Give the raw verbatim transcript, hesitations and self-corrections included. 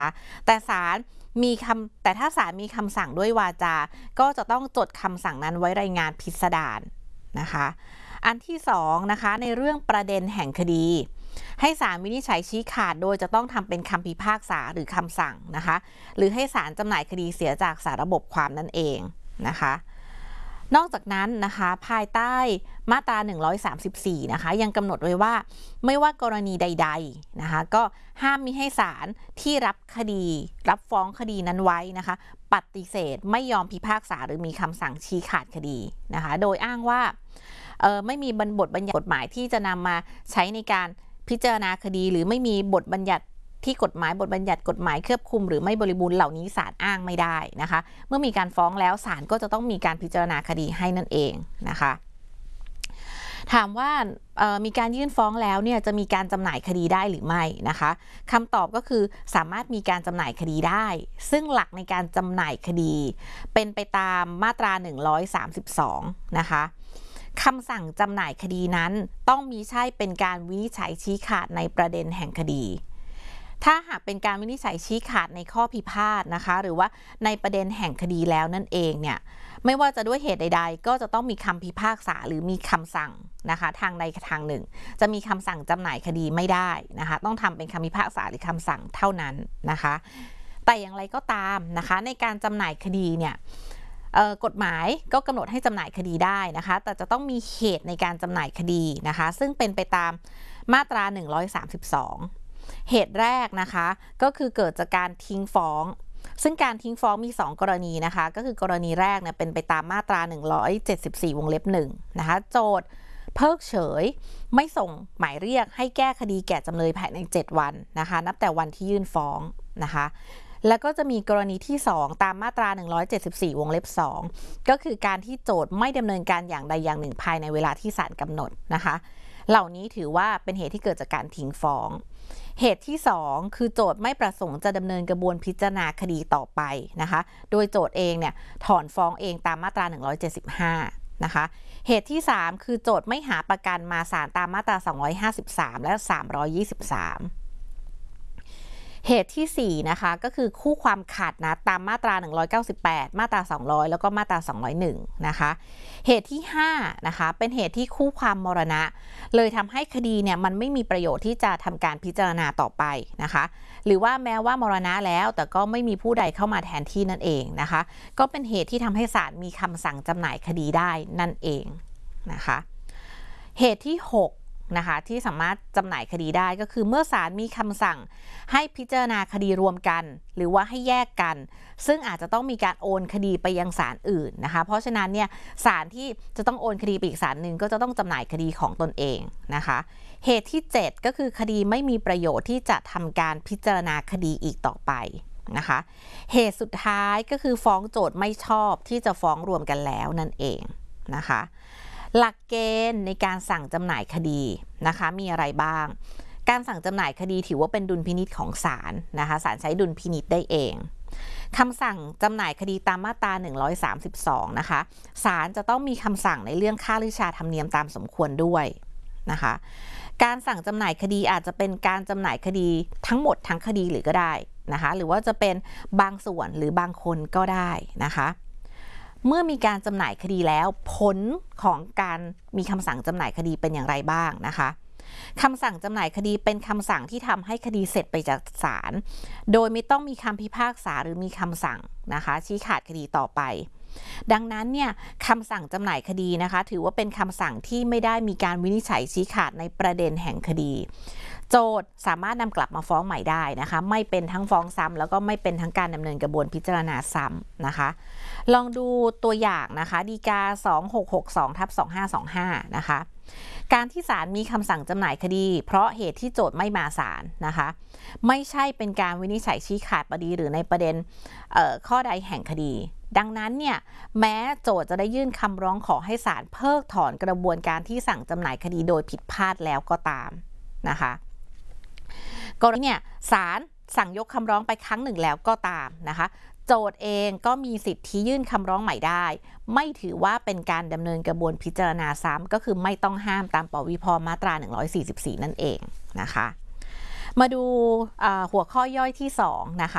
แต่ศาลมีคำแต่ถ้าศาลมีคำสั่งด้วยวาจาก็จะต้องจดคำสั่งนั้นไว้รายงานพิสดารนะคะอันที่สองนะคะในเรื่องประเด็นแห่งคดีให้ศาลวินิจฉัยชี้ขาดโดยจะต้องทำเป็นคำพิพากษาหรือคำสั่งนะคะหรือให้ศาลจำหน่ายคดีเสียจากสาระบบความนั่นเองนะคะนอกจากนั้นนะคะภายใต้มาตราหนึ่งร้อยสามสิบสี่นะคะยังกำหนดไว้ว่าไม่ว่ากรณีใดๆนะคะก็ห้ามมิให้ศาลที่รับคดีรับฟ้องคดีนั้นไว้นะคะปฏิเสธไม่ยอมพิพากษาหรือมีคำสั่งชี้ขาดคดีนะคะโดยอ้างว่าเออไม่มีบทบัญญัติกฎหมายที่จะนำมาใช้ในการพิจารณาคดีหรือไม่มีบทบัญญัติที่กฎหมายบทบัญญัติกฎหมายเครือบคลุมหรือไม่บริบูรณ์เหล่านี้ศาลอ้างไม่ได้นะคะเมื่อมีการฟ้องแล้วศาลก็จะต้องมีการพิจารณาคดีให้นั่นเองนะคะถามว่ามีการยื่นฟ้องแล้วเนี่ยจะมีการจำหน่ายคดีได้หรือไม่นะคะคำตอบก็คือสามารถมีการจำหน่ายคดีได้ซึ่งหลักในการจำหน่ายคดีเป็นไปตามมาตราหนึ่งร้อยสามสิบสองนะคะคำสั่งจำหน่ายคดีนั้นต้องมีใช่เป็นการวินิจฉัยชี้ขาดในประเด็นแห่งคดีถ้าหากเป็นการวินิจฉัยชี้ขาดในข้อพิพาทนะคะหรือว่าในประเด็นแห่งคดีแล้วนั่นเองเนี่ยไม่ว่าจะด้วยเหตุใดๆก็จะต้องมีคำพิพากษาหรือมีคำสั่งนะคะทางใดทางหนึ่งจะมีคำสั่งจำหน่ายคดีไม่ได้นะคะต้องทำเป็นคำพิพากษาหรือคำสั่งเท่านั้นนะคะแต่อย่างไรก็ตามนะคะในการจำหน่ายคดีเนี่ยกฎหมายก็กำหนดให้จำหน่ายคดีได้นะคะแต่จะต้องมีเหตุในการจำหน่ายคดีนะคะซึ่งเป็นไปตามมาตราหนึ่งร้อยสามสิบสองเหตุแรกนะคะก็คือเกิดจากการทิ้งฟ้องซึ่งการทิ้งฟ้องมีสองกรณีนะคะก็คือกรณีแรกเนี่ยเป็นไปตามมาตราหนึ่งร้อยเจ็ดสิบสี่วงเล็บหนึ่งนะคะโจทก์เพิกเฉยไม่ส่งหมายเรียกให้แก้คดีแก่จำเลยภายในเจ็ดวันนะคะนับแต่วันที่ยื่นฟ้องนะคะแล้วก็จะมีกรณีที่สองตามมาตราหนึ่งร้อยเจ็ดสิบสี่วงเล็บสองก็คือการที่โจทก์ไม่ดำเนินการอย่างใดอย่างหนึ่งภายในเวลาที่ศาลกำหนดนะคะเหล่านี้ถือว่าเป็นเหตุที่เกิดจากการทิ้งฟ้องเหตุที่สองคือโจทก์ไม่ประสงค์จะดำเนินกระบวนพิจารณาคดีต่อไปนะคะโดยโจทก์เองเนี่ยถอนฟ้องเองตามมาตราหนึ่งร้อยเจ็ดสิบห้านะคะเหตุที่สามคือโจทก์ไม่หาประกันมาศาลตามมาตราสองร้อยห้าสิบสามและสามร้อยยี่สิบสามเหตุที่สี่นะคะก็คือคู่ความขาดนัดตามมาตราหนึ่งร้อยเก้าสิบแปดมาตราสองร้อยแล้วก็มาตราสองร้อยเอ็ดนะคะเหตุที่ห้านะคะเป็นเหตุที่คู่ความมรณะเลยทำให้คดีเนี่ยมันไม่มีประโยชน์ที่จะทำการพิจารณาต่อไปนะคะหรือว่าแม้ว่ามรณะแล้วแต่ก็ไม่มีผู้ใดเข้ามาแทนที่นั่นเองนะคะก็เป็นเหตุที่ทำให้ศาลมีคำสั่งจำหน่ายคดีได้นั่นเองนะคะเหตุที่หกนะคะที่สามารถจำหน่ายคดีได้ก็คือเมื่อศาลมีคำสั่งให้พิจารณาคดีรวมกันหรือว่าให้แยกกันซึ่งอาจจะต้องมีการโอนคดีไปยังศาลอื่นนะคะเพราะฉะนั้นเนี่ยศาลที่จะต้องโอนคดีไปอีกศาลหนึ่งก็จะต้องจำหน่ายคดีของตนเองนะคะเหตุที่เจ็ดก็คือคดีไม่มีประโยชน์ที่จะทำการพิจารณาคดีอีกต่อไปนะคะเหตุสุดท้ายก็คือฟ้องโจทก์ไม่ชอบที่จะฟ้องรวมกันแล้วนั่นเองนะคะหลักเกณฑ์ในการสั่งจำหน่ายคดีนะคะมีอะไรบ้างการสั่งจำหน่ายคดีถือว่าเป็นดุลพินิจของศาลนะคะศาลใช้ดุลพินิจได้เองคำสั่งจำหน่ายคดีตามมาตราหนึ่งร้อยสามสิบสองนะคะศาลจะต้องมีคำสั่งในเรื่องค่าลิชาธรรมเนียมตามสมควรด้วยนะคะการสั่งจำหน่ายคดีอาจจะเป็นการจำหน่ายคดีทั้งหมดทั้งคดีหรือก็ได้นะคะหรือว่าจะเป็นบางส่วนหรือบางคนก็ได้นะคะเมื่อมีการจำหน่ายคดีแล้วผลของการมีคำสั่งจำหน่ายคดีเป็นอย่างไรบ้างนะคะคำสั่งจำหน่ายคดีเป็นคำสั่งที่ทำให้คดีเสร็จไปจากศาลโดยไม่ต้องมีคำพิพากษาหรือมีคำสั่งนะคะชี้ขาดคดีต่อไปดังนั้นเนี่ยคำสั่งจำหน่ายคดีนะคะถือว่าเป็นคำสั่งที่ไม่ได้มีการวินิจฉัยชี้ขาดในประเด็นแห่งคดีโจทก์สามารถนำกลับมาฟ้องใหม่ได้นะคะไม่เป็นทั้งฟ้องซ้ำแล้วก็ไม่เป็นทั้งการดำเนินกระบวนพิจารณาซ้ำนะคะลองดูตัวอย่างนะคะฎีกาสองหกหกสองทับสองห้าสองห้านะคะการที่ศาลมีคำสั่งจำหน่ายคดีเพราะเหตุที่โจทก์ไม่มาศาลนะคะไม่ใช่เป็นการวินิจฉัยชี้ขาดคดีหรือในประเด็นข้อใดแห่งคดีดังนั้นเนี่ยแม้โจทก์จะได้ยื่นคำร้องขอให้ศาลเพิกถอนกระบวนการที่สั่งจำหน่ายคดีโดยผิดพลาดแล้วก็ตามนะคะกรณีเนี่ยศาลสั่งยกคำร้องไปครั้งหนึ่งแล้วก็ตามนะคะโจทก์เองก็มีสิทธิยื่นคำร้องใหม่ได้ไม่ถือว่าเป็นการดำเนินกระบวนพิจารณาซ้ำก็คือไม่ต้องห้ามตามปวิภมาตราหนึ่งร้อยสี่สิบสี่นั่นเองนะคะมาดูหัวข้อย่อยที่สองนะคะ